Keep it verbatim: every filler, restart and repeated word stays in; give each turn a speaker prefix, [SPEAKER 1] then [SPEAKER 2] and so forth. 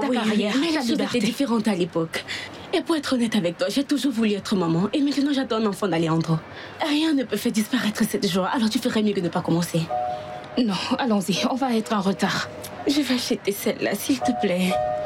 [SPEAKER 1] oui,
[SPEAKER 2] carrière,
[SPEAKER 1] mais
[SPEAKER 2] la
[SPEAKER 1] les choses
[SPEAKER 2] liberté.
[SPEAKER 1] étaient différentes à l'époque. Et pour être honnête avec toi, j'ai toujours voulu être maman. Et maintenant, j'attends un enfant d'Alejandro. Rien ne peut faire disparaître cette joie. Alors tu ferais mieux que de ne pas commencer.
[SPEAKER 2] Non, allons-y, on va être en retard.
[SPEAKER 1] Je vais acheter celle-là, s'il te plaît.